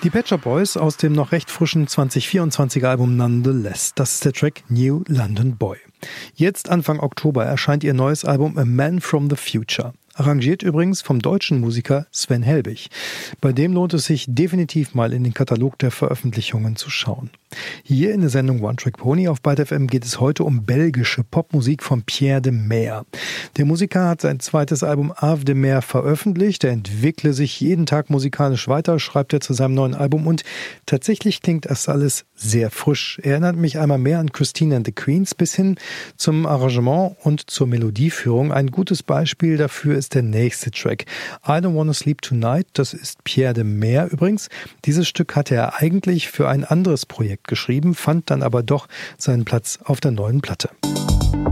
Die Pet Shop Boys aus dem noch recht frischen 2024er Album Nonetheless. Das ist der Track New London Boy. Jetzt Anfang Oktober erscheint ihr neues Album A Man from the Future. Arrangiert übrigens vom deutschen Musiker Sven Helbig. Bei dem lohnt es sich definitiv mal in den Katalog der Veröffentlichungen zu schauen. Hier in der Sendung One Track Pony auf Byte FM geht es heute um belgische Popmusik von Pierre de Meer. Der Musiker hat sein zweites Album Ave de Meer veröffentlicht. Er entwickle sich jeden Tag musikalisch weiter, schreibt er zu seinem neuen Album, und tatsächlich klingt das alles sehr frisch. Erinnert mich einmal mehr an Christine and the Queens bis hin zum Arrangement und zur Melodieführung. Ein gutes Beispiel dafür ist der nächste Track. I Don't Wanna Sleep Tonight, das ist Pierre de Meer übrigens. Dieses Stück hatte er eigentlich für ein anderes Projekt geschrieben, fand dann aber doch seinen Platz auf der neuen Platte.